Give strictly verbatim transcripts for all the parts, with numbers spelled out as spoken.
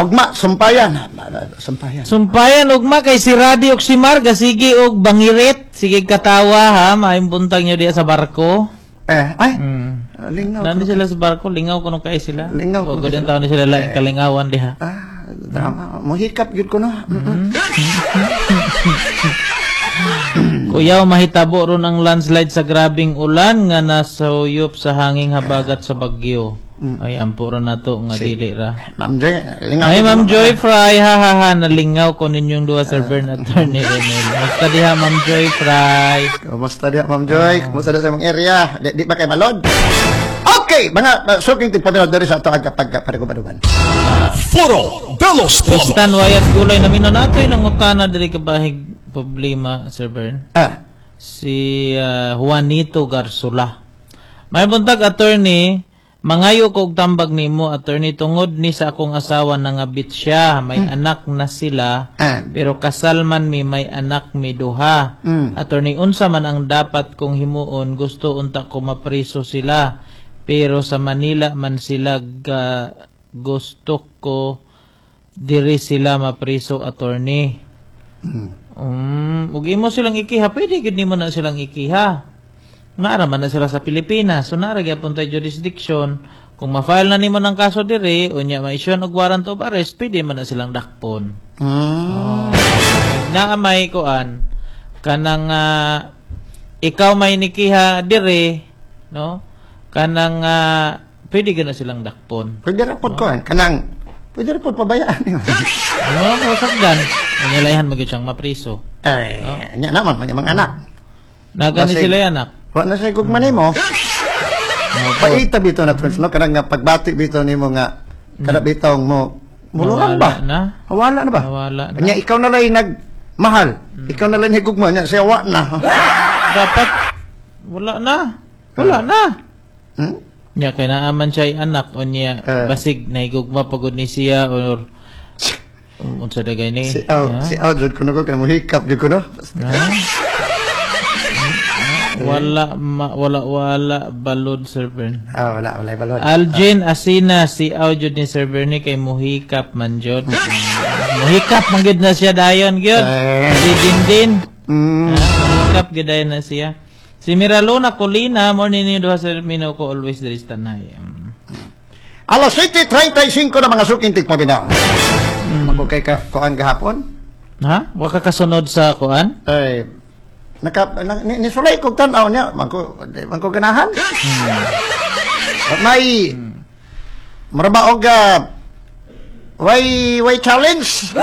ugma, sumpayan. Sumpayan. Sumpayan ugma kay si Radi og si Marga sige og bangirit, sige katawa ha, maayong buntag nyo diya sa barko. Eh, ay. Hmm. Lingaw. Nani sila sa barko, lingaw kuno kay sila. Lingaw o kuno gudin sila. taon ni sila lain kalingawan diha. Ah, drama. Mohikap gyud ko no. Kuya, mahitabo ron ang landslide sa grabing ulan nga nasuyop sa hanging habagat sa Bagyo. Mm. Ay, ampuro na to nga si, dili ra. Ma'am Joy, lingaw. Ay, Ma'am Joy Fry, ha ha ha, nalingaw ko ninyong duwa, Sir Bern Attorney Renel. Basta diha, Ma'am Joy Fry. Kumusta diha, Ma'am Joy? Kumusta diha sa mong area? Di, di ba kay malod? Okay, mga uh, suking tigpamilod dari sa ito agapag-parigubadugan. Foro Belos Polo. Stan Wayat Gulay na minon nato ilang utana diri kabahig problema, Sir Bern. Ah. Si uh, Juanito Garsula. May buntag, attorney, mangayo ko og tambag nimo, attorney, tungod ni sa akong asawa nangabit siya, may hmm. anak na sila, ah. pero kasal man mi may anak mi duha. Hmm. Attorney, unsa man ang dapat kong himuon, gusto unta ko mapriso sila, pero sa Manila man sila ga, gusto ko diri sila mapriso, attorney. Hmm. Um, ug imo silang ikiha, pwede gid nimo na silang ikiha. Naara man na sila sa Pilipinas, so naara gyapon tay jurisdiction. Kung ma-file na nimo ng kaso diri, unya ma-issue og warrant of arrest, pwede man na silang dakpon. Mm. Oh. Naa may kuan kanang uh, ikaw may nikiha diri, no? Kanang uh, pwede gid na silang dakpon. Pwede ra pod ko kanang pwede ra pod pabayaan. Ano mo sagdan? Nilayan mo gyud siyang mapriso. Ay, oh. Nya naman may mga anak. Nagani sila anak. Wa na say gugman nimo. Paita bito na friends no kanang nga pagbati bito nimo nga kada bitong mo muluran ba? Na? Wala na ba? Wala na. Nya ikaw na lang nagmahal. Hmm. Ikaw na lang higugma nya siya wa na. Dapat wala na. Wala na. Hmm? Nya kay naaman siya anak o niya uh, basig nahigugma pagod ni siya or um, unsa dagay ni. Si Aw, yeah. si Aw jud kuno ko kay mo hikap jud kuno. Wala ma, wala wala balod, Sir Bern. Ah, wala wala balod. Algin Asina si Aw jud ni Sir Bern kay muhikap man jud. Muhikap man gid na siya dayon gyud. Si Dindin. Mm. Ah, muhikap gid dayon na siya. Si Miralona Colina, morning ni duha Sir Mino ko always there is tanay. Um. Alas siete treinta y cinco na mga suking tigpabinaw. Mm. Mago kay ka kuan gahapon? Ha? Wa ka kasunod sa kuan? Ay, naka ni, ni sulay kog tan-aw niya, magko magko ganahan. Hmm. May hmm. maraba og uh, way way challenge.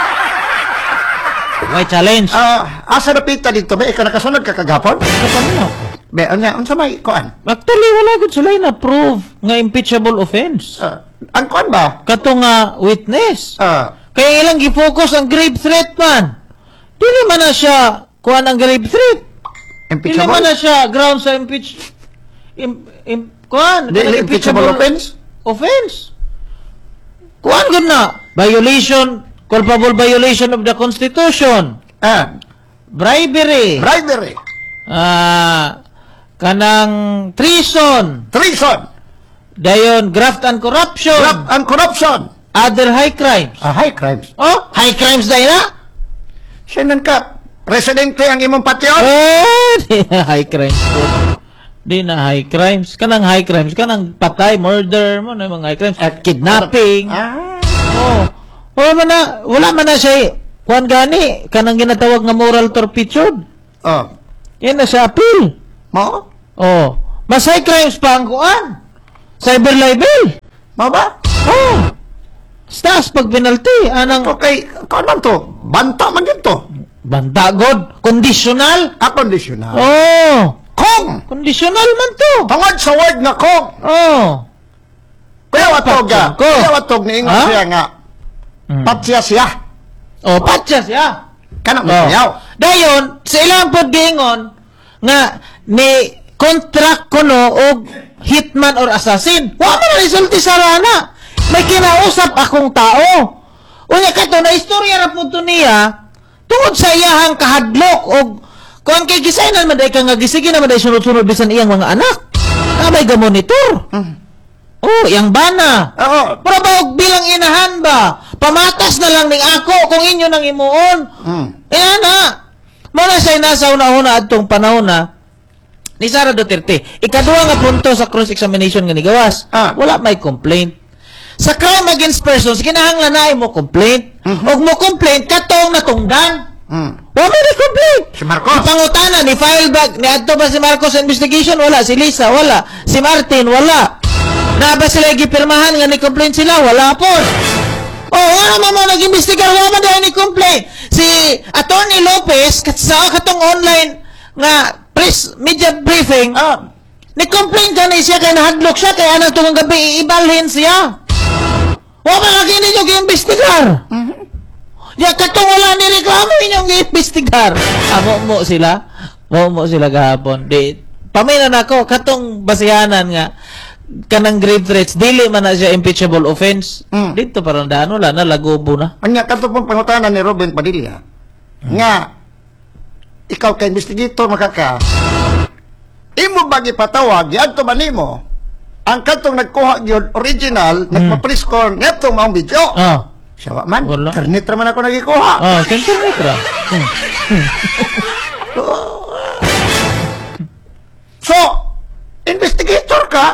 Way challenge. Ah, uh, asa na pita dito ba ikaw nakasunod ka kagapon? Kapano? Be, unya unsa may kuan? Actually wala gud sila na prove nga impeachable offense. Uh, ang kuan ba? Kato nga witness. Ah, uh, kaya ilang gi-focus ang grave threat man. Dili man na siya kuan ang grave threat. Dili man na siya ground sa impeach im, im kuan dili impeachable offense? Offense. Kuan gud na violation, culpable violation of the Constitution. Ah, bribery. Bribery. Ah, kanang treason. Treason. Dayon graft and corruption. Graft and corruption. Other high crimes. Ah, high crimes. Oh, high crimes dayon na. Sinan ka presidente ang imong patyon? Eh, di na high crimes po. Di na high crimes. Kanang high crimes. Kanang patay, murder, mo na mga high crimes. At kidnapping. Ah. Oh. Wala man na, wala man na siya. Kuan gani, kanang ginatawag nga moral turpitude. Oh. Yan na siya appeal. Mo? Oh. Mas high crimes pa ang kuan. Cyber libel. Mo ba? Oh. Stas pag penalty. Anang... Okay, kuan man to? Banta man yun to. Banta god. Conditional. Ah, conditional. Oh. Kong! Conditional man to. Tungod sa word nga kong. Oh. Kaya watog ga. Ko. Kaya watog ni Ingon siya nga. Mm. Patsya siya. Oh, patya siya. Kanang Oh. magsayaw. Dayon, sa ilang po gingon nga ni contract ko no og hitman or assassin. Wa man na resulti sa rana. May kinausap akong tao. Unya kato na istorya ra pud niya tungod sa iyahang kahadlok og kon kay gisaynan man day ka nga gisige na man day sunod-sunod bisan iyang mga anak. Abay ga monitor. Mm. Oh, yang bana. Oo. Para ba og bilang inahan ba? pamatas na lang ning ako kung inyo nang imuon. Mm. Eh na. Muna siya nasa una-una atong panahon na ni Sara Duterte. Ikaduha nga punto sa cross-examination nga ni gawas. Ah. Wala may complaint. Sa crime against persons, kinahanglan na mo complaint. Mhm. Og mo complaint, katong natungdan. Mm. Wala may complaint. Si Marcos. Pangutana, ni file back, ni adto ba si Marcos sa investigation? Wala. Si Lisa, wala. Si Martin, wala. Na ba sila gipirmahan nga ni complaint sila? Wala po. Oh, wala mo mo nag-investigar, wala man dahil ni complaint. Si Attorney Lopez, kat sa katong online nga press media briefing, Ah. ni complaint ka na siya kay nahadlok siya kay anang tungang gabi ibalhin siya. Wala man lagi ninyo gi-investigar. Ya katong wala ni reklamo inyong gi-investigar. Amo mo sila. Mo mo sila gahapon. Di pamina nako katong basihanan nga kanang grave threats dili man na siya impeachable offense. Mm. Dito parang daano la na lagobo na. Anya kato pong pangutanan ni Robin Padilla. Nga ikaw kay investigator makaka. Imo ba gipatawag yadto man nimo ang katong nagkuha gyud original nagpa-press con ngadto maong video. Ah. Siya wa man. Wala. Karnit ra man ako nagikuha. Ah, internet ra. Hmm. So, investigator ka,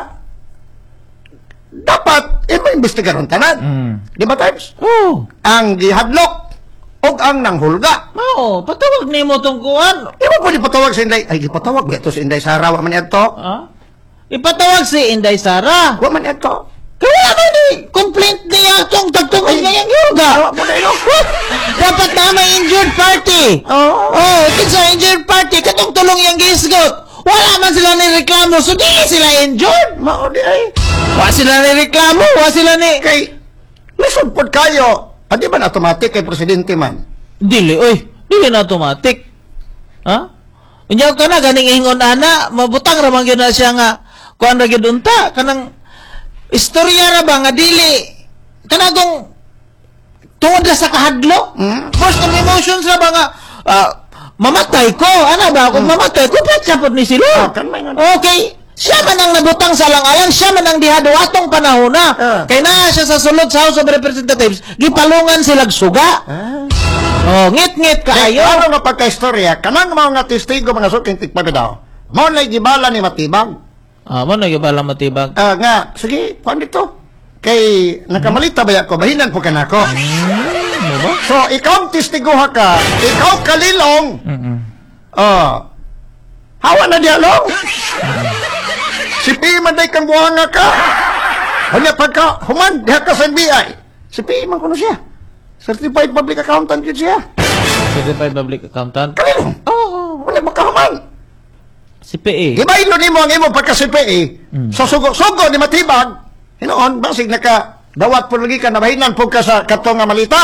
dapat imo investigar ang tanan. Mm. Di ba times? Oh. Ang gihadlok o ang nanghulga. Mao, patawag nimo tong kuan. Imo pwede patawag sa Inday. Ay, gipatawag ba ito sa Inday Sara? Wa man ito. Ah? Ipatawag si Inday Sara. Wa man ito. Kaya ka ni complaint niya tong tagtungod Ay. ngayang yoga. Wa mo na ino. Dapat na may injured party. Oo. Oh, ito sa injured party katong tulong yang gisgot. Wala man sila ni reklamo, so di sila injured. Mao di ay. Wa sila ni reklamo, wa sila ni Kay, lisod pod kayo. Adi man automatic kay presidente man. dili oy, dili na automatic. Ha? Unyaw ka na ganing ingon ana, mabutang ra man gyud na siya nga kuan ra gyud unta kanang istorya ra ba nga dili kanagong tungod ra sa kahadlo. Mm. First of emotions ra ba nga ah, mamatay ko. Ano ba? Kung mamatay ko, patsapot ni sila. Ah, kan may nga. Okay. Siya man ang nabutang sa langalan, siya man ang dihado atong panahon na. Ah. Kaya na siya sa sulod sa House of Representatives, gipalungan silag suga. Ah. Oh, ngit-ngit Kay, kaayo. ano nga pagka-istorya, kanang mga testigo mga suking tikpabidaw. Mo na gibala ni Matibag. Ah, mo na gibala matibag. Ah, nga, sige, kuan dito. Kay nakamalita ba ako, bahinan po ka na ako. Ano ba? So, ikaw ang testiguha ka, ikaw kalilong, Mm-mm. ah, hawa na dialog. Si P. man day kang buhanga ka. Hanya pagka, human, diha ka sa N B I. Si P. man kuno siya. Certified Public Accountant yun siya. Certified Public Accountant. Kalilong. Oo, wala makahuman. Si P A. Gibaylo ni mo ang imo pagka si P. So, sugo-sugo ni Matibag, hinoon, basig naka, dawat po lagi ka, nabahinan po ka sa katong nga malita.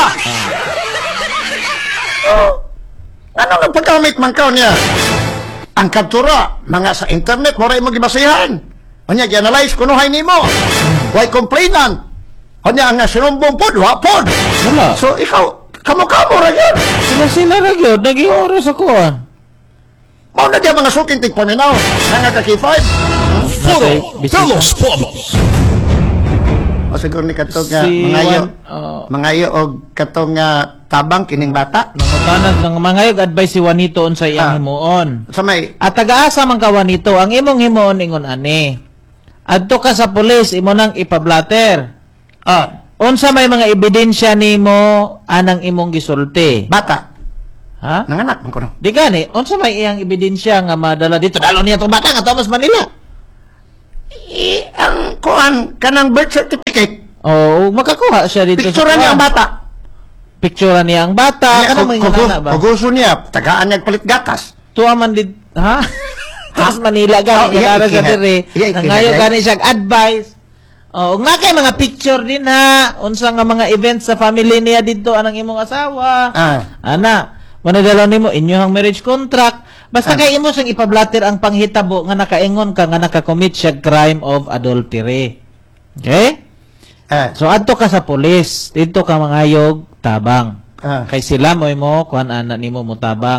Oh, ano nga pagkamit man ka niya? Ang kaptura, mga sa internet, moray mo gibasihan. Kanya, gi-analyze, kunuhay ni mo. Why complainant? Kanya, ang sinumbong po, wapod. Wala. So, ikaw, kamo-kamo ra yun. Sila-sila ra gyud naging oras ako ah. Mao na diya mga suking tigpaminaw. Nga ka five. Foro busy de los Pueblos. O siguro ni katong nga, Si mangayo. Juan, oh. Mangayo og katong nga tabang kining bata. Nangutanag ng mangayog advice si Juanito unsay iyang Ah. himuon. Sa may, At taga-asa man ka Juanito, ang imong himuon ingon ani. Adto ka sa pulis imo nang ipablatter. ah, Unsa may mga ebidensya nimo anang imong gisulti? bata. Ha? Nanganak man ko no. Di gani, unsa may iyang ebidensya nga madala dito? Dalo niya tong bata nga Thomas Manila. I, ang kuan kanang birth certificate. Oh, makakuha siya dito Picture niya ang bata. Picture niya ang bata. Kanang may ngana ba? Kuguso niya, tagaan niya palit gatas. Tuwa man did, ha? Thomas Manila Oh, gani, iya, yeah, sa ikinat. dire. Iya, ikinat, Ngayon eh. gani siya advice. Oh, nga kay mga picture din ha. Unsa nga mga events sa family niya dito anang imong asawa. Ah. Ana, manadala nimo inyong marriage contract. Basta Ah. kay imo sang ipablatter ang panghitabo nga nakaingon ka nga naka-commit siya crime of adultery. Okay? Ah, So adto ka sa pulis, dito ka mangayog tabang. ah. Kay sila mo mo kuan ana nimo mo tabang.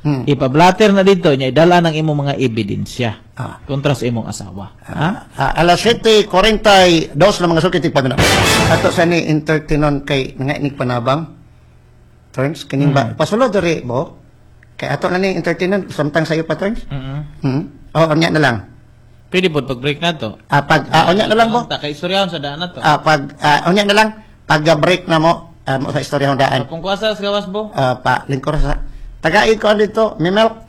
Hmm. Ipablatter na dito niya idala ng imong mga ebidensya Ah. kontra sa imong asawa. Ha? Ah, alas siyete forty-dos na mga sukit paminaw. Ato sa ni entertainon kay nga inig panabang. Turns kining ba pasulod diri mo. Kay ato na ni entertainon samtang sayo pa turns. Mhm. Hmm. Oh, anya na lang. Pwede po pag-break na to. Ah, pag ah, anya na lang mo. Ta kay istoryahon sa daan na to. Ah, pag ah, anya na lang pag break na mo ah, mo sa istorya ng daan. Kung kuasa sa gawas bo. Ah, pa lingkor sa tagaid ko dito, may milk.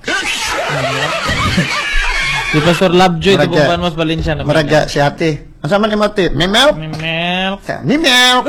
Si Pastor Lovejoy Maraga. tubong Panmas Valencia na. Maraga si ate. Asa man ni mo ate? May milk? Milk. May milk.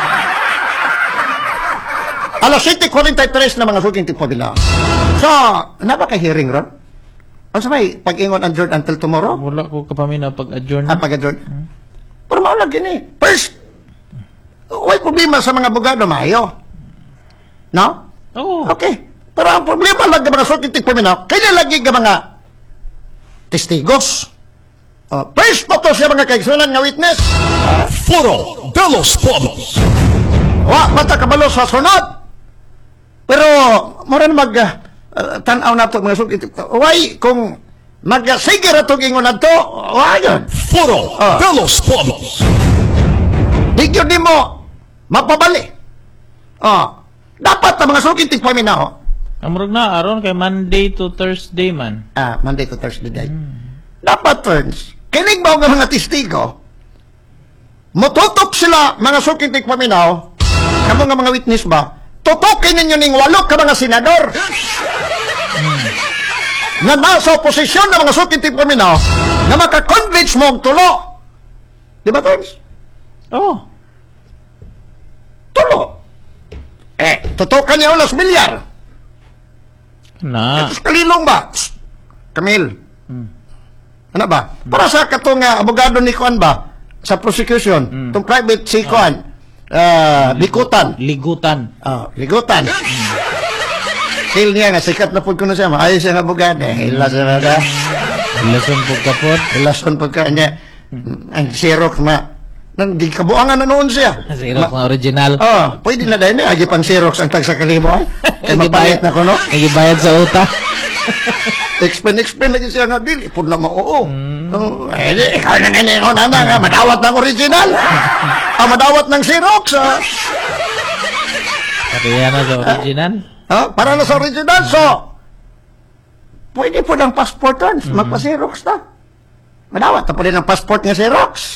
Alas siyete forty-tres na mga suking tipo bila. So, napa kay hearing ron? Ano may pag-ingon adjourn until tomorrow? Wala ko kapamina pag-adjourn. Ah, pag-adjourn. Pero maulag yun eh. First, huwag problema sa mga abogado, maayo. No? Oo. Okay. Pero ang problema lang ng mga suking tipo bila, kaya lagi ka mga testigos. Uh, first po to siya mga kaigsunan nga witness. Foro de los Pueblos. Wa, bata kabalo sa sunod. Pero, mura na mag, uh, tanaw na ito, mga sugit. Why, kung mag-sige na itong ingon na ito, why yun? Foro Ah. de los Pueblos. Di yun di mo, mapabali. Oh, dapat ang mga sugit, tigpaminaw. Amrog na aron kay Monday to Thursday man. Ah, Monday to Thursday day. Dapat, friends, kinig ba ang mga testigo, mututok sila, mga sugit, tigpaminaw, kamo nga mga witness ba, tutukin ninyo ning walo ka mga senador. Nga nasa oposisyon ng mga suking tipo minaw na makakonvince mo ang tulo. Di ba, Tons? Oh. Tulo. Eh, tutukan niya ulas milyar. Na. Tapos kalilong ba? Psst, Camille. Ano ba? Para sa katong uh, abogado ni Kuan ba? Sa prosecution. Itong private si Kuan. Uh, likutan. Ligutan. Oh, ligutan. Hil niya nga, sikat na po ko na siya. Maayos siya nga abogado. Eh, hila siya na na. Lesson po kapot. Relason pagka niya. Ang Xerox ma. Nang di kabuangan na noon siya. Xerox na original. Oh, pwede na dahil niya. Agi pang Xerox ang tag sa kalimo. Ay, kaya mapalit na ko, no? Nagibayad sa uta. Explain, explain lagi siya nga. Dili, pun lang oo. Oh, eh, di, ikaw na nene ko na nga. Madawat ng original. Ah, madawat ng Xerox. Ah. Kaya na sa original. Ah, para na sa original. So, pwede po ng passport doon. Magpa-Xerox na. Madawat na po rin ng passport nga Xerox.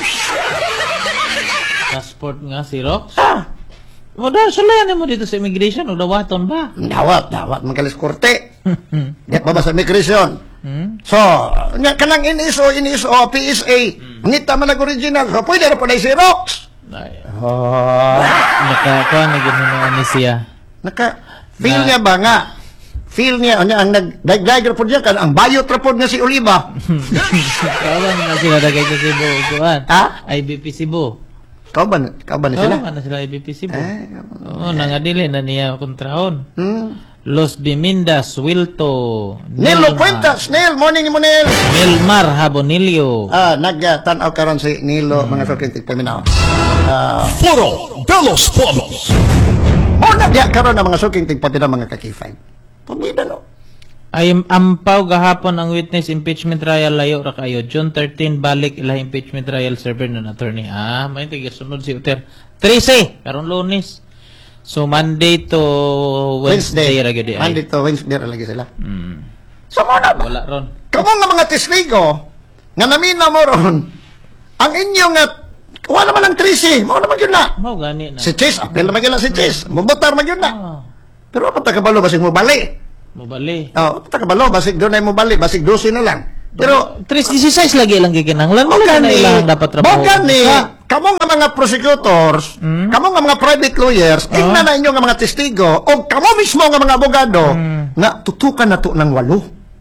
Passport nga Xerox. Ah, Mo da sulayan mo dito sa immigration o dawaton ba? dawat, dawat. Magalis korte. Get ba ba sa immigration? Hmm? So, nga kanang iniso, iniso, P S A, ngita man nag-original. So, pwede na po na Xerox. Ay, Oh. nakakuha na gano'n ni siya. Naka, feel Na- niya ba nga? Feel niya, ano, ang nag-diagram po niya, kan, ang bayot rapod nga si Oliva. Kawan na sila dagay sa Cebu. Kuan. Ha? I B P Cebu. Kau ba, kau ba na sila? Kawan na sila I B P Cebu. Eh, Oo, nangadili na niya kontrahon. hmm. Los Bimindas, Wilto, Nilo Puentas, Neil, morning mo Neil. Milmar Habonilio. Ah, nag-tanaw karon si Nilo, mga sokintig paminaw. Ah, Foro de los Pueblos. o nagya karon ang mga sokintig paminaw mga kakifay. Pumida no. Ay ampaw gahapon ang witness impeachment trial layo ra kayo. June thirteen balik ilah impeachment trial server ng attorney. Ah, may tiga sunod si Uter. thirteen karon Lunes. So Monday to Wednesday, Wednesday. ra gyud di ay. Monday to Wednesday ra lagi sila. Mm. So mo na ba? Wala ron. Kamo nga mga testigo, nga namina mo ron, ang inyo nga, wala naman ang trisi, mo naman yun na. Mao gani na. Si Chase, apel naman yun na si Chase, mubutar man yun na. Ah, Pero apa takabalo, basig mo bali. mobali. Oh, apa takabalo, basig doon ay mo bali, basig dosi na lang. Pero, three sixty-six lagi lang gikinahanglan. Mo Bogan na ni, ilang dapat trabaho. bogan ni, kamo nga mga prosecutors, Hmm? kamo nga mga private lawyers, ingna na inyo nga mga testigo, o kamo mismo nga mga abogado, Hmm. nga tutukan na to ng walo.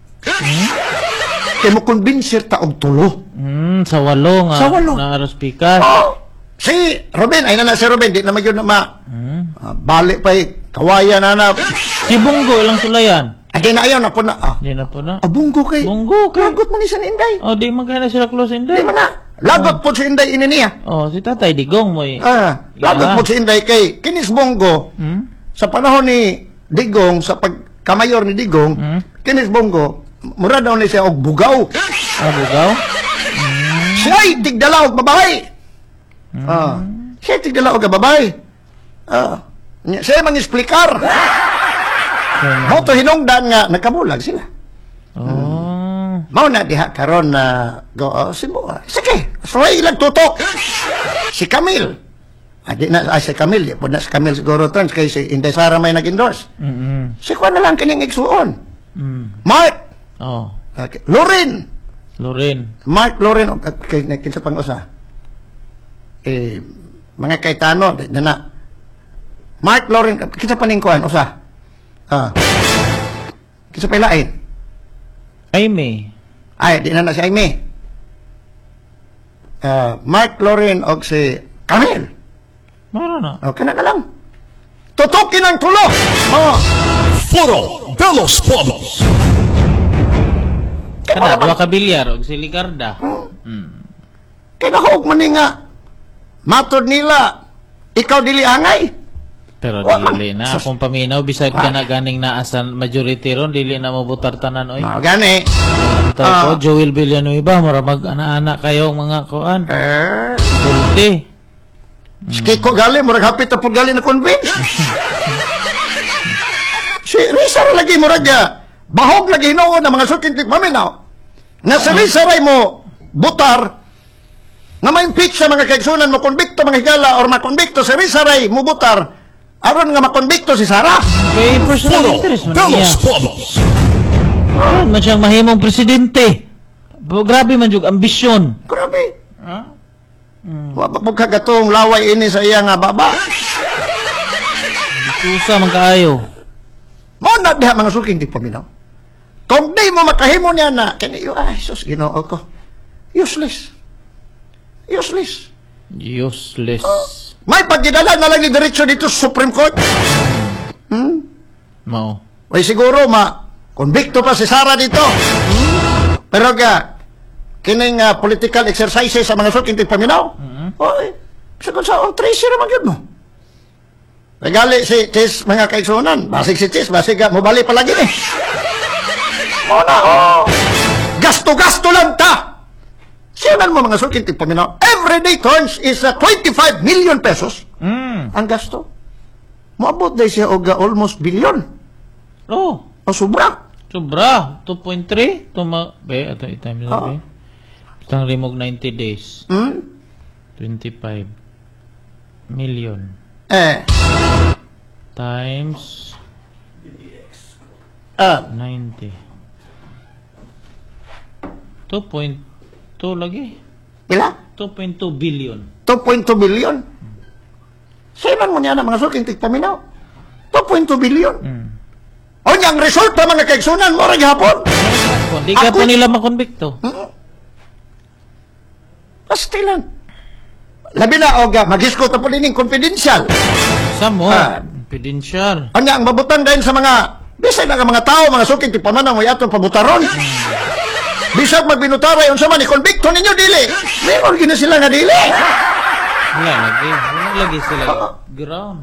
Kaya mo konbinsir ta og tulo. Mm, sa walo nga. Sa walo. Na aros pikas. Oh, si Ruben, ay na na si Ruben, di naman yun na ma, Hmm. ah, balik pa eh, kawayan na na. Si Bunggo ilang sulayan. Again na ayaw na po na, ah, Di na po na. abunggo kay, Bunggo ka. lagot mo ni San Inday. Oh, di magkana sila close in Di man na, lagot po si Inday ini niya. Oh, si Tatay Digong mo eh. Ah, lagot Yeah. po si Inday kay, kinis bunggo, Hmm? sa panahon ni Digong, sa pag kamayor ni Digong, Hmm? kinis Bongo, mura daw ni siya og bugaw. Ah, bugaw? Siya ay tigdala og babae. Ah, siya ay tigdala og babae. Ah, nya- siya mang explicar. Mo to hinungdan nga nagkabulag sila. Oh. Mao na diha karon na go oh, si mo. Sige, suway ilang tutok. Si Camille. Adi na ay si Camille, di po na si Camille siguro trans kay si Inday Sara may nag-endorse. Mm. Si Juan na lang kining igsuon. Mm. Mark, Oh. okay. Lorin. Lorin. Mark Lorin o at kay kinsa pang usa. Eh mga Cayetano di na na. Mark Lorin kinsa pa ning kuan usa. Ah. Kinsa pa lain? Aimee. Ay, di na na si Aimee. Ah, Mark Lorin og si Camille. Mara na. Okay na ka lang. Tutukin ang tulo. Oh. Foro de los Pobos. Kana, duwa ka bilyar og si Ligarda. Kinahog man ni nga. Matod nila. Ikaw dili angay. Pero Wa man. dili na kung paminaw bisag ka na ganing naasan majority ron dili na mabutar tanan oy. Mao gani. Ito Ah. ko Joel Villanueva mura mag-ana-ana kayo mga kuan. Eh, Dulti. Ski ko gali, murag hapit na po gali na convince. Si Risa ra lagi murag ah, bahog lagi hinoon ng mga sukintik maminaw. Na si Risa ray mo butar nga ma-impeach sa mga kaigsunan mo konbikto mga higala or makonbikto si Risa ray mo butar aron nga makonbikto si Sara. Kay personal Foro interest man de niya. los Pobos. Ayun, man siyang mahimong presidente. Bo, grabe man jug ambisyon. Grabe. Ha? Wa ba mo kagatong laway ini sa iya nga baba. Usa man kaayo. Mo na diha mga sukintik paminaw. Kung di mo makahimo niya na kani ay sus Ginoo ko. Useless. Useless. Useless. May pagdidala na lang ni diretso dito sa Supreme Court. Hmm? Mao. Ay siguro ma konbikto pa si Sara dito. Hmm? Pero ga kining uh, political exercises sa mga sukintik paminaw. Mhm. Oy, sagon sa on tracer man gyud mo. Regali si Tis mga kaigsunan. Basig si Tis, basig ka, mubali pa lagi ni. Muna, oh. Gasto-gasto lang ta. Siyanan mo mga sukintik paminaw. Everyday turns is uh, twenty-five million pesos. Mm. Ang gasto. Moabot day siya og uh, almost billion. Oh, O sobra. sobra. two point three. Tuma, be, ato i-time nila, Oo. be. Itang rimog ninety days. Hmm? twenty-five million. Eh, Times ah, ninety. two point two lagi. ila? two point two billion. two point two billion. Siyanan mo niya na mga sukintik paminaw. two point two billion. Mm. O niyang resulta mga kaigsunan mo rin hapon. Kung di ka Ako- po nila makonbikto. Basta lang. Labi na, Oga, mag-isco ta po din yung confidential. Sa mo, Ah. confidential. Anya, ang mabutan dahil sa mga, bisay na nga mga tao, mga suking tipamanang may atong pabutaron. Bisag magbinutaray, unsa man, i-convicto ninyo, dili. Meron gina sila nga dili. Wala lagi. Wala lagi sila. Ground.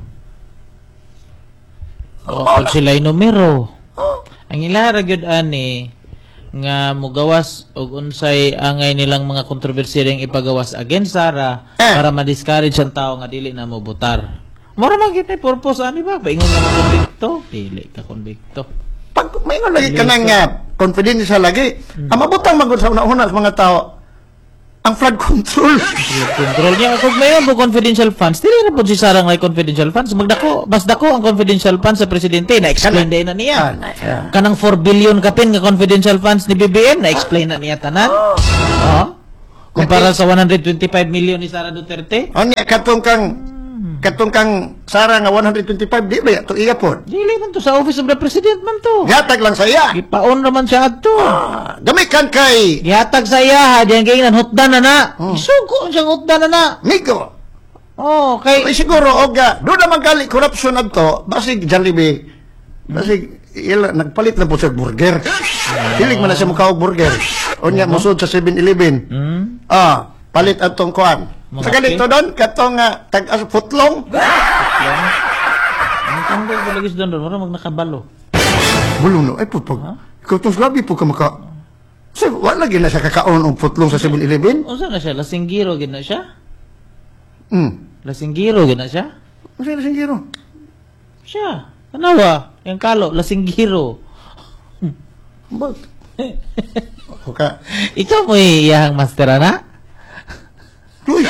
O, pag sila numero. Ang ilara gyud ani nga mugawas og unsay angay nilang mga kontrobersiya ring ipagawas against Sara Eh. para ma-discourage ang tao nga dili na mo butar. Mura man gyud ni purpose ani ba? Paingon nga mo konbikto, dili ka konbikto. Pag may nga lagi ka nang uh, confidential lagi, ang mabutang magod sa una-una sa mga tao, ang flood control. Control niya kung mayon po confidential funds. Dili na po si Sara nga confidential funds. Magdako, mas dako ang confidential funds sa presidente na explain din na niya. Ah, na- yeah. Kanang four billion kapin nga confidential funds ni B B M na explain na niya tanan. Oh. Kumpara sa one hundred twenty-five million ni Sara Duterte. O niya, katong kang, katong kang Sara nga one hundred twenty-five, di ba? Ito iya po. Dili man to sa office of the president man to. Gatag lang sa iya. Gipaon naman siya adto. Ah, gamikan kay Gihatag sa iya ha, diyan kay nan hutdan na na. Isugo siyang hutdan na na. Migo. Oh, kay Ay siguro, Oga, doon naman gali corruption adto, basig Jollibee, basig, ila, nagpalit na po siya burger. Hilig man na siya mukha og burger. O niya, musod sa seven eleven. hmm? Ah, palit atong kuan. Mga Sa ganito doon, katong uh, tag as footlong. Ang tanggal ko lagi doon doon, wala mag nakabalo. Bulong no. Ay, pupag. Ikaw itong slabi po ka maka... Kasi wala lagi na siya kakaon ang putlong sa seven eleven. Unsa na siya? Lasinggiro gid na siya? Hmm. Lasinggiro gid na siya? Ano siya na giro? Siya. Tanawa. Yung kalo, lasinggiro. Ba't? Okay. Ikaw mo iyahang master na? Uy!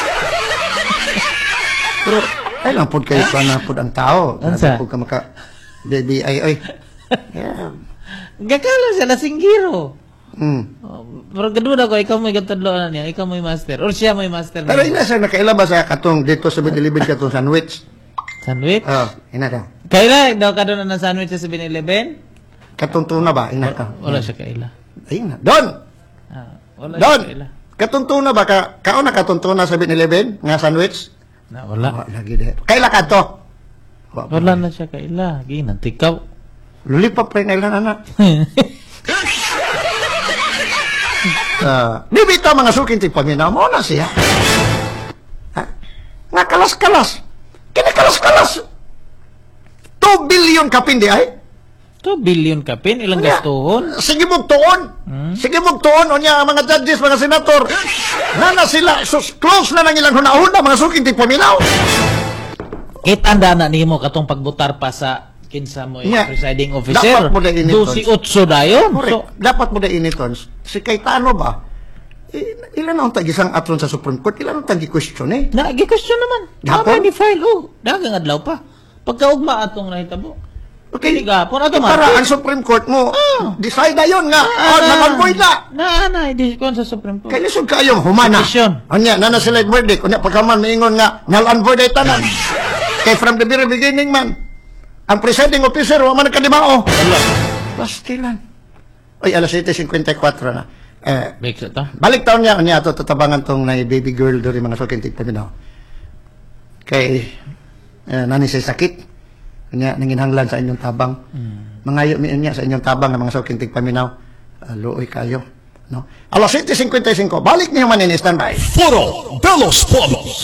Pero, ay lang po kayo pa na po ang tao. Ansa? Ano po ka maka... Baby, ay, ay. Yeah. Gakalo siya, lasinggiro. Hmm. Oh, pero gaduda ko, ikaw mo igatadlo na niya, ikaw mo yung master. Or siya mo yung master Pero niya. ina siya nakailabas sa katong dito sa seven eleven katong sandwich. Sandwich? Oh, ina daw. Kaila, daw ka doon ng sandwich sa seven eleven? Katong tuna ba? Ina ka. Wala siya kaila. Ayun na. Don! Ah, wala Don! siya kaila. Katong tuna ba? Ka, kaon na katong tuna sa seven eleven nga sandwich? Na, wala. Wa lagi de. Kaila ka to? Wa pa. Wala na siya kaila. Ginantikaw. Lulipap pa yung ilan anak. Uh, di bitaw mga sukin ti paminaw mo na siya. Ha? Nga kalas-kalas. Kinakalas-kalas. two billion kapindi ay. two billion kapin, ilang Unya. gastuhon? Sige mong tuon. Hmm? Sige mong tuon. O niya, mga judges, mga senator. Nana sila. Sus, close na ng ilang hunahuna, mga sukin ti paminaw. Kitanda na nimo katong pagbutar pa sa kinsa mo yung Yeah. presiding officer. Dapat mo na init, twelve dayon. Correct. So, Dapat mo na initon. Si Cayetano ba? I- ilan ang tagisang atron sa Supreme Court? Ilan ang tagi-question eh? na gi-question naman. Gapon? Dapat ni file oh. Dagang adlaw pa. Pagkaugma atong nahitabo. Okay. Hindi gapon Eh, automatic. para ang Supreme Court mo, Ah. decide na yun nga. Ah, oh, naman na. Na na hindi kon sa Supreme Court. Kaya lisod kayong humana. Petition. Anya, nana sila yung verdict. Anya, pagkaman maingon nga, null and void ay tanan. Kaya from the very beginning man, ang presiding officer, wala man nagkadimao. Wala. Pastilan. Ay, alas eight fifty-four na. Eh, Big sa ta. balik taon niya, niya ito, tatabangan tong na baby girl doon, mga sukintig paminaw. Kay, eh, nani siya sakit. Kanya, nanginhanglan sa inyong tabang. Hmm. Mangayo mi niya sa inyong tabang ng mga sukintig paminaw. Uh, luoy kayo. No? Alas eight fifty-five, balik niyo man in standby. Foro de los Polos.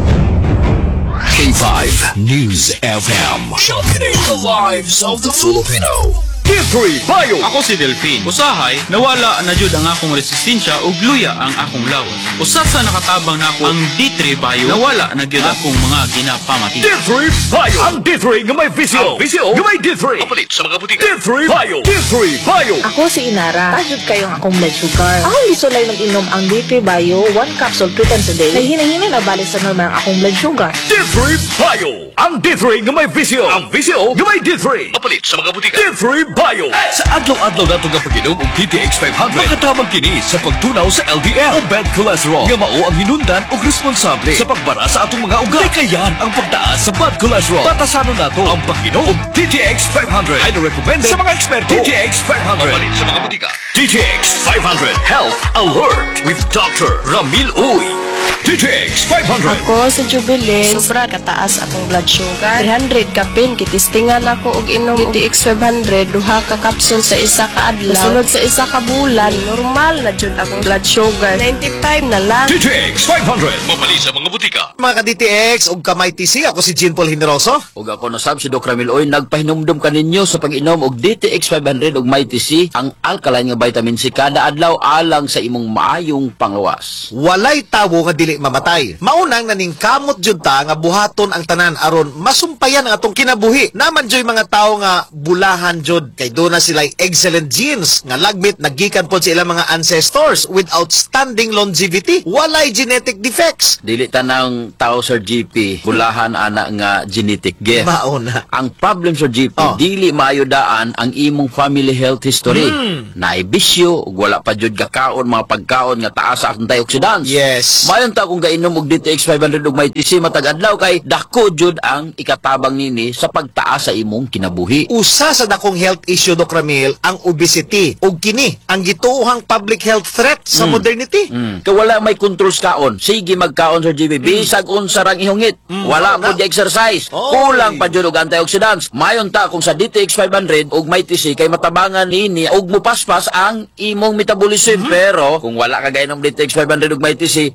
K five News F M. Championing the lives of the Filipino. D three Bio. Ako si Delphine. Usahay, nawala na jud ang akong resistensya ug luya ang akong lawas. Usab sa nakatabang nako ang D three Bio, nawala na gyud akong mga ginapamati. D three Bio. Ang D three nga may visyo. Ang visyo nga may D three. Kapalit sa mga butika. D three Bio. D three Bio. Ako si Inara. Tajud kayong akong blood sugar. Ako isulay mag-inom ang D three Bio, one capsule two times a day. Kay hinahinay na balik sa normal ang akong blood sugar. D three Bio. Ang D three nga may visyo. Ang visyo nga may D three. Kapalit sa mga butika. D three Bio. Sa adlaw-adlaw nato nga pag-inom og D T X five hundred, makatabang kini sa pagtunaw sa L D L o bad cholesterol. Nga mao ang hinundan og responsable sa pagbara sa atong mga ugat. Kayan ang pagtaas sa bad cholesterol. Batasanon nato ang pag-inom og D T X five hundred. Ay recommended sa mga eksperto. D T X five hundred. Kapalit sa mga butika. D T X five hundred Health Alert with Doctor Ramil Uy. D T X five hundred. Ako sa Jubilee, sobra kataas akong blood sugar. three hundred kapin, kitistingan ako og inom D T X five hundred, duha ka kapsul sa isa ka adlaw. Sunod sa isa ka bulan, normal na jud akong blood sugar. ninety-five na lang. D T X five hundred. Mabali sa mga butika. Mga ka-D T X ug kamay T C, ako si Jean Paul Generoso. Ug ako na sab si Doc Ramil Oy, nagpahinumdum ka ninyo sa pag-inom og D T X five hundred ug May T C, ang alkaline nga vitamin C kada adlaw alang sa imong maayong panglawas. Walay tawo nga dili mamatay. Maunang naningkamot jud ta nga buhaton ang tanan aron masumpayan ang atong kinabuhi. Naman joy mga tawo nga bulahan jud kay do na sila excellent genes nga lagmit nagikan pod sa ilang mga ancestors with outstanding longevity. Walay genetic defects. Dili tanang tao Sir G P, bulahan ana nga genetic gift. Mauna. Ang problem Sir G P, Oh. dili maayodaan ang imong family health history. Mm. Naibisyo ug wala pa jud kakaon mga pagkaon nga taas sa antioxidants. Yes. Mayon ta kung gainom og D T X five hundred ug May T C matag adlaw kay dako jud ang ikatabang nini sa pagtaas sa imong kinabuhi. Usa sa dakong health issue, Doc Ramil, ang obesity. Ug kini, ang gituohang public health threat sa Mm. modernity. Mm. Kaya wala may controls kaon. Sige magkaon Sir G B. Bisag unsa rang ihungit. Wala wala. po di exercise. Oy. Kulang pa jud og antioxidants. Mayon ta kung sa D T X five hundred ug May T C kay matabangan nini ug mupaspas ang imong metabolism. Pero kung wala ka gainom D T X five hundred ug May T C, unya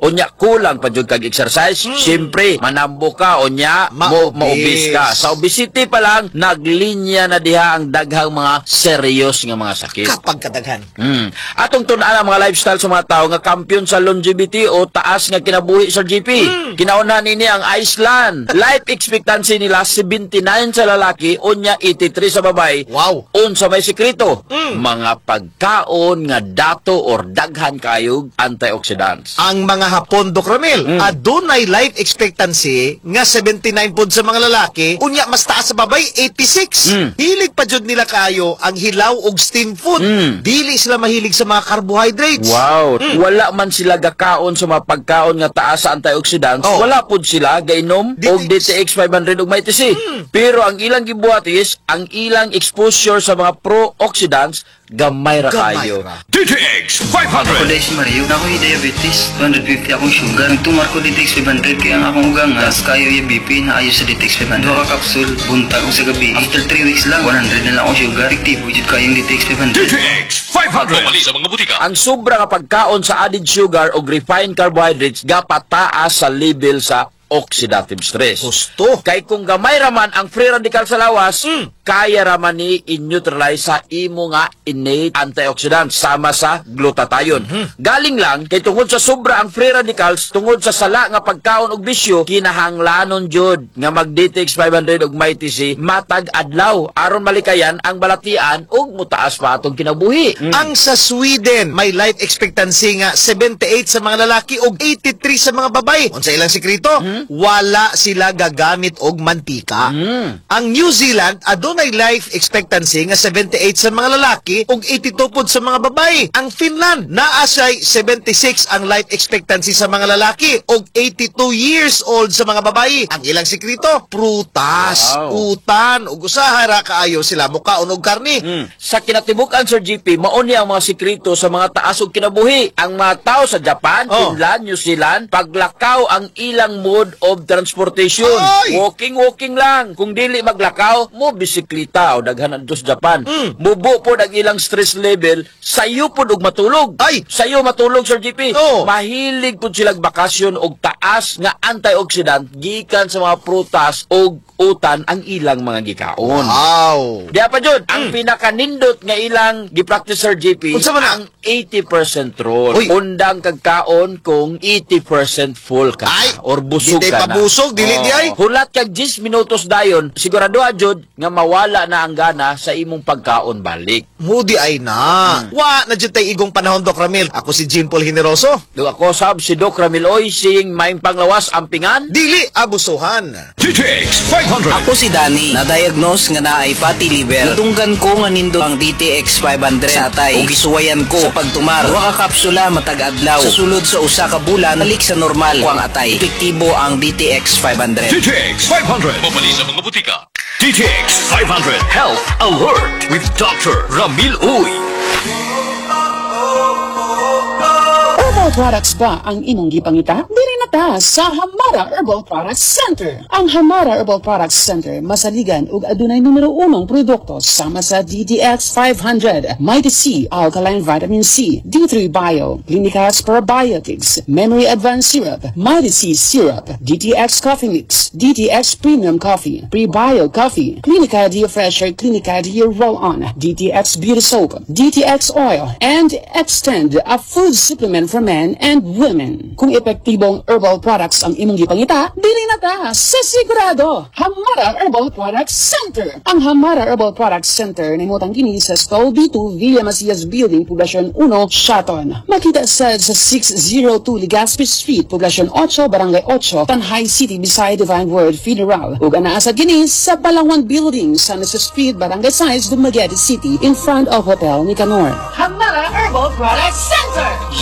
kulang pa jud kag exercise, syempre manambo ka o nya mo Ma-obese. maobis ka. Sa obesity pa lang naglinya na diha ang daghang mga serious nga mga sakit. Kapag kadaghan. Hmm. Atong tun-an ang mga lifestyle sa mga tao nga kampiyon sa longevity o taas nga kinabuhi sa G P. Kinauna nini ang Iceland. Life expectancy nila seventy-nine sa lalaki unya eighty-three sa babae. Wow. Unsa may sekreto? Mga pagkaon nga dato or daghan kayog antioxidants. Ang mga Hapon, Dok Ramil, Mm. adunay life expectancy nga seventy-nine pod sa mga lalaki, unya mas taas sa babay eighty-six. Mm. Hilig pa jud nila kayo ang hilaw og steam food. Mm. Dili sila mahilig sa mga carbohydrates. Wow, wala man sila gakaon sa mga pagkaon nga taas sa antioxidants. Oh. Wala pud sila gainom D T X. og D T X five hundred ug may T C. Pero ang ilang gibuhat is ang ilang exposure sa mga pro-oxidants gamay ra Gamay kayo. ra. D T X five Ako hundred. dahil si Mario, ako yung diabetes, two fifty akong sugar. Nagtumar ko D T X five hundred, kaya ang akong ugang nga, kayo yung B P na ayos sa D T X five hundred. Dua ka kapsul, buntag ko sa gabi. After three weeks lang, one hundred na lang akong sugar. Aktibo, jud kayo yung D T X five D hundred. T X five hundred. Mali sa mga butika. Ang sobra nga pagkaon sa added sugar o refined carbohydrates gapataas sa level sa oxidative stress. Gusto. Kay kung gamay raman ang free radical sa lawas, kaya raman ni in-neutralize sa imo nga innate antioxidants sama sa glutathione. Galing lang kay tungod sa sobra ang free radicals, tungod sa sala nga pagkaon og bisyo, kinahanglanon jud nga mag D T X five hundred og may T C matag adlaw aron malikayan ang balatian ug mutaas pa atong kinabuhi. Ang sa Sweden, may life expectancy nga seventy-eight sa mga lalaki og eighty-three sa mga babae. Unsa ilang sekreto? Wala sila gagamit og mantika. Ang New Zealand, adunay life expectancy nga seventy-eight sa mga lalaki og eighty-two pod sa mga babae. Ang Finland, naa siya'y seventy-six ang life expectancy sa mga lalaki og eighty-two years old sa mga babae. Ang ilang sekreto? Prutas, Wow. utan, ug usahay ra kaayo sila mukaon og karni. Mm. Sa kinatibukan, Sir G P, mauni ang mga sikreto sa mga taas og kinabuhi. Ang mga tao sa Japan, Oh. Finland, New Zealand, paglakaw ang ilang mode of transportation. Ay! Walking-walking lang. Kung dili maglakaw, mo bisikleta o daghanan to sa Japan. Mm. Mubo po ang ilang stress level, sayo po og matulog. Ay! Sayo matulog, Sir G P. Oh. Mahilig po silang bakasyon og taas nga antioxidant gikan sa mga prutas og utan ang ilang mga gikaon. Wow. Diya pa jud, ang pinakanindot nga ilang gi-practice Sir G P, Unsa man na? ang eighty percent rule. Uy. Undang kagkaon kung eighty percent full ka Ay, or busog di ka tayo pabusog, na. dili di ay. Hulat kag ten minutos dayon, sigurado jud nga mawala na ang gana sa imong pagkaon balik. Mudi ay na. Wa na jud tay igong panahon, Doc Ramil. Ako si Jean Paul Generoso. Do ako sab si Doc Ramiloy sing maing panglawas ampingan. Dili abusuhan. D T X five hundred. Ako si Danny, na-diagnose nga na ay fatty liver. Natunggan ko nga nindo ang D T X five hundred sa atay ug gisuwayan ko sa pagtumar. Duha ka kapsula matag adlaw. Sa sulod sa usa ka bulan, balik sa normal ko ang atay. Epektibo ang D T X five hundred. D T X five hundred. Mabali sa mga butika. D T X five hundred. Health Alert with Doctor Ramil Uy. Herbal products ba ang imong gipangita? Dili na ta sa Hamara Herbal Products Center. Ang Hamara Herbal Products Center masaligan ug adunay numero unong produkto sama sa D T X five hundred, Mighty C, Alkaline Vitamin C, D three Bio, Clinicas Probiotics, Memory Advanced Syrup, Mighty C Syrup, D T X Coffee Mix, D T X Premium Coffee, Prebio Coffee, Clinica Dia Fresher, Clinica Dia Roll-On, D T X Beauty Soap, D T X Oil, and Extend, a food supplement for men and women. Kung epektibong herbal products ang imong gipangita, dili na ta sa sigurado. Hamara Herbal Products Center. Ang Hamara Herbal Products Center nimutang kini sa Stall B two, Villa Macias Building, Poblacion one, Shaton. Makita sa sa six oh two Legazpi Street, Poblacion eight, Barangay eight, Tanhay City, beside Divine Word Federal. Ug anaa sa kini sa Palawan Building, San Jose Street, Barangay Size, Dumaguete City, in front of Hotel Nicanor. Hamara Herbal Products Center.